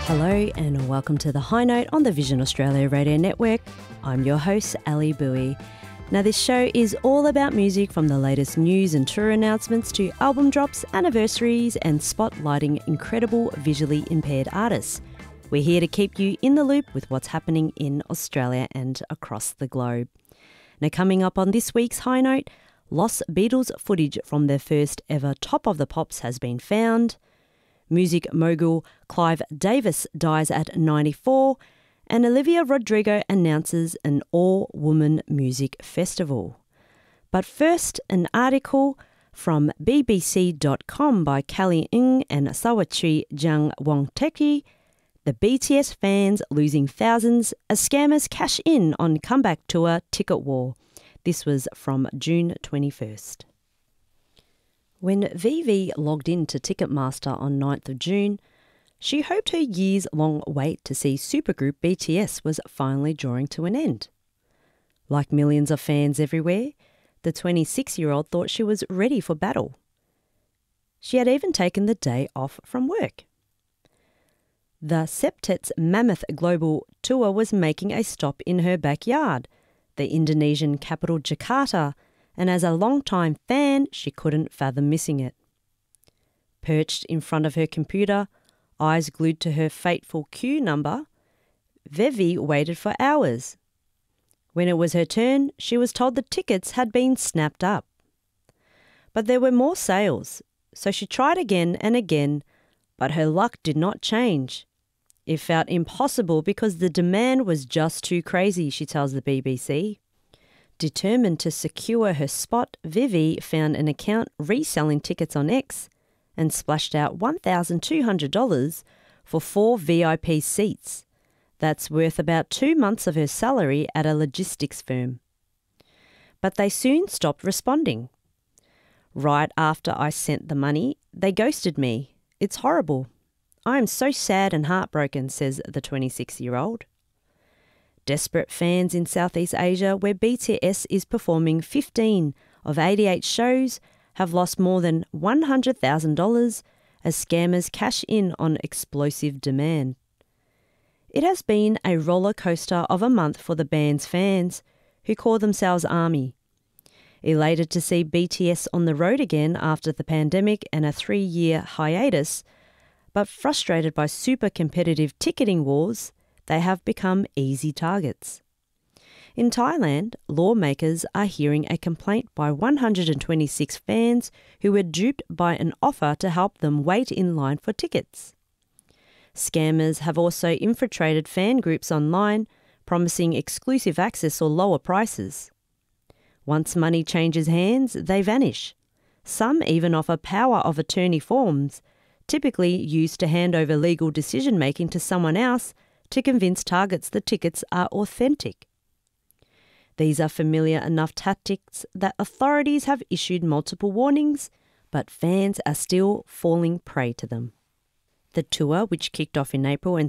Hello and welcome to The High Note on the Vision Australia Radio Network. I'm your host, Ali Bowie. Now this show is all about music, from the latest news and tour announcements to album drops, anniversaries and spotlighting incredible visually impaired artists. We're here to keep you in the loop with what's happening in Australia and across the globe. Now coming up on this week's High Note, lost Beatles footage from their first ever Top of the Pops has been found. Music mogul Clive Davis dies at 94, and Olivia Rodrigo announces an all-woman music festival. But first, an article from BBC.com by Kelly Ng and Sawatri Jangwongteki. The BTS fans losing thousands as scammers cash in on comeback tour ticket war. This was from June 21st. When Vivi logged in to Ticketmaster on 9th of June, she hoped her years-long wait to see supergroup BTS was finally drawing to an end. Like millions of fans everywhere, the 26-year-old thought she was ready for battle. She had even taken the day off from work. The Septet's mammoth global tour was making a stop in her backyard, the Indonesian capital Jakarta, and as a long-time fan, she couldn't fathom missing it. Perched in front of her computer, eyes glued to her fateful queue number, Vivi waited for hours. When it was her turn, she was told the tickets had been snapped up. But there were more sales, so she tried again and again, but her luck did not change. It felt impossible because the demand was just too crazy, she tells the BBC. Determined to secure her spot, Vivi found an account reselling tickets on X and splashed out $1,200 for 4 VIP seats. That's worth about 2 months of her salary at a logistics firm. But they soon stopped responding. Right after I sent the money, they ghosted me. It's horrible. I am so sad and heartbroken, says the 26-year-old. Desperate fans in Southeast Asia, where BTS is performing 15 of 88 shows, have lost more than $100,000 as scammers cash in on explosive demand. It has been a roller coaster of a month for the band's fans, who call themselves ARMY. Elated to see BTS on the road again after the pandemic and a 3-year hiatus, but frustrated by super competitive ticketing wars, they have become easy targets. In Thailand, lawmakers are hearing a complaint by 126 fans who were duped by an offer to help them wait in line for tickets. Scammers have also infiltrated fan groups online, promising exclusive access or lower prices. Once money changes hands, they vanish. Some even offer power of attorney forms, typically used to hand over legal decision-making to someone else to convince targets the tickets are authentic. These are familiar enough tactics that authorities have issued multiple warnings, but fans are still falling prey to them. The tour, which kicked off in April and